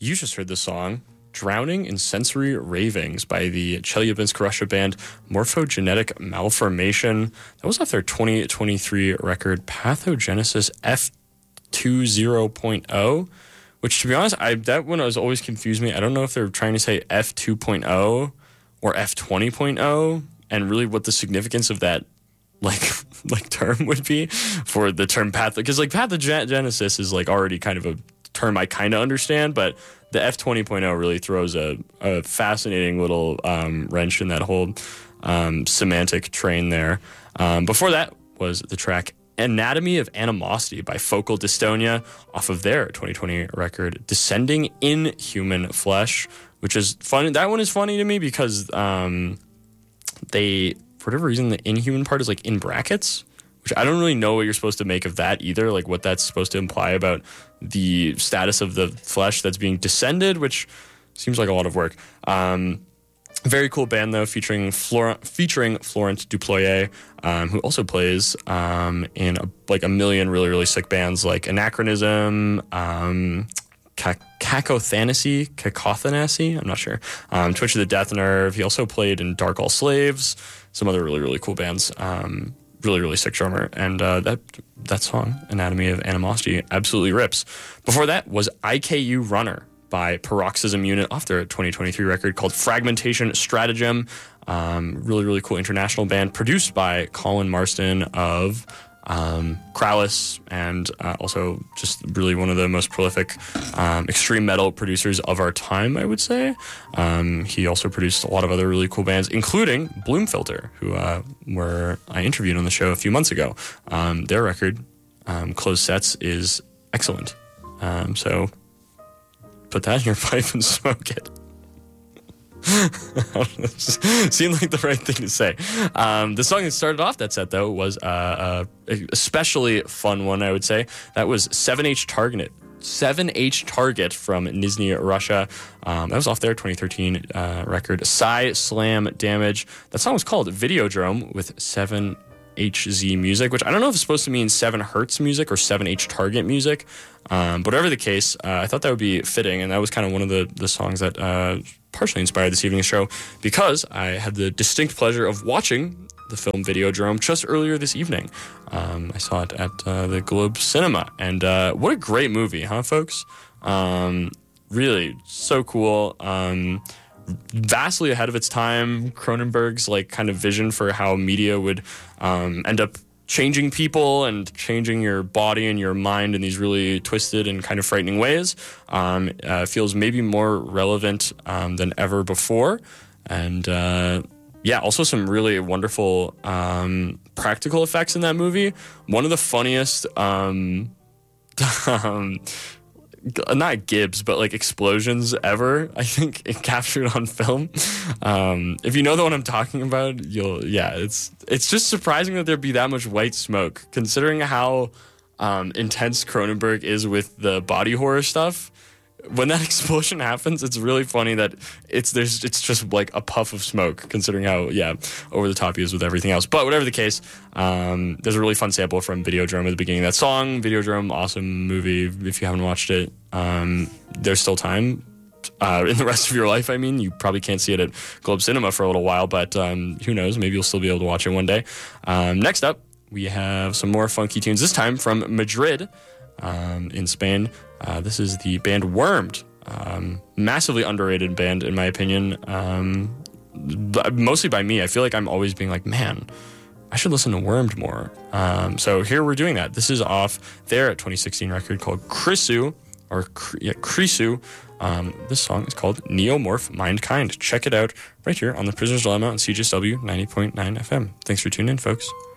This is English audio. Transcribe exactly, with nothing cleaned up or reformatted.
You just heard the song Drowning in Sensory Ravings by the Chelyabinsk, Russia band Morphogenetic Malformation. That was off their twenty twenty-three record Pathogenesis F twenty point oh, which, to be honest, I that one has always confused me. I don't know if they're trying to say F two point oh or F twenty point oh, and really what the significance of that like like term would be for the term patho, because like pathogenesis is like already kind of a term I kind of understand, but the F twenty point oh really throws a, a fascinating little um, wrench in that whole um, semantic train there. Um, before that was the track Anatomy of Animosity by Focal Dystonia off of their twenty twenty record Descending in Human Flesh, which is funny. That one is funny to me because um, they, for whatever reason, the inhuman part is like in brackets, which I don't really know what you're supposed to make of that either, like what that's supposed to imply about the status of the flesh that's being descended, which seems like a lot of work. Um, very cool band, though, featuring Flor- featuring Florent Duployer, um, who also plays um, in a, like a million really, really sick bands like Anachronism, um, Cacothanasy, Cacothanasy, I'm not sure, um, Twitch of the Death Nerve. He also played in Dark All Slaves, some other really, really cool bands. Um, really, really sick drummer. And uh, that that song, Anatomy of Animosity, absolutely rips. Before that was I K U Runner by Paroxysm Unit off their twenty twenty-three record called Fragmentation Stratagem. Um, really, really cool international band produced by Colin Marston of um, Krallice, and uh, also just really one of the most prolific um, extreme metal producers of our time, I would say. Um, he also produced a lot of other really cool bands, including Bloomfilter, who uh, were I interviewed on the show a few months ago. Um, their record, um, Closed Sets, is excellent. Um, so put that in your pipe and smoke it. Seemed like the right thing to say. Um, the song that started off that set, though, was uh, a especially fun one, I would say. That was seven H Target. seven H Target from Nizhny, Russia. Um, that was off their twenty thirteen uh, record, Psy Slam Damage. That song was called Videodrome with seven H Z music, which I don't know if it's supposed to mean seven hertz music or seven H Target music. Um, but whatever the case, uh, I thought that would be fitting, and that was kind of one of the, the songs that uh, partially inspired this evening's show, because I had the distinct pleasure of watching the film Videodrome just earlier this evening. Um, I saw it at uh, the Globe Cinema, and uh, what a great movie, huh, folks? Um, really, so cool. Um, vastly ahead of its time. Cronenberg's like kind of vision for how media would um, end up changing people and changing your body and your mind in these really twisted and kind of frightening ways um, uh, feels maybe more relevant um, than ever before. And uh, yeah, also some really wonderful um, practical effects in that movie. One of the funniest um, um not Gibbs, but like explosions ever, I think, it captured on film. Um, if you know the one I'm talking about, you'll, yeah, it's it's just surprising that there'd be that much white smoke, considering how um, intense Cronenberg is with the body horror stuff. When that explosion happens, it's really funny that it's there's it's just like a puff of smoke, considering how yeah over the top he is with everything else. But whatever the case, um, there's a really fun sample from Videodrome at the beginning of that song. Videodrome, awesome movie. If you haven't watched it, um, there's still time uh, in the rest of your life. I mean, you probably can't see it at Globe Cinema for a little while, but um, who knows? Maybe you'll still be able to watch it one day. Um, next up, we have some more funky tunes. This time from Madrid, um, in Spain. Uh, this is the band Wormed, um, massively underrated band in my opinion, um, mostly by me. I feel like I'm always being like, man, I should listen to Wormed more. Um, so here we're doing that. This is off their twenty sixteen record called Krisu, or yeah, Krisu. Um, this song is called Neomorph Mindkind. Check it out right here on The Prisoner's Dilemma on C J S W ninety point nine F M. Thanks for tuning in, folks.